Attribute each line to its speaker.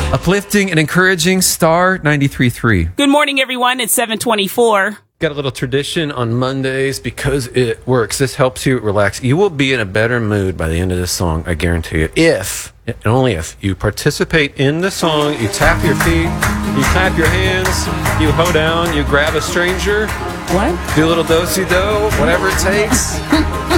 Speaker 1: Uplifting and encouraging Star 93.3.
Speaker 2: Good morning, everyone. It's 7:24.
Speaker 1: Got a little tradition on Mondays because it works. This helps you relax. You will be in a better mood by the end of this song, I guarantee you. If, and only if, you participate in the song, you tap your feet, you clap your hands, you hoe down, you grab a stranger.
Speaker 2: What?
Speaker 1: Do a little do-si-do, whatever it takes.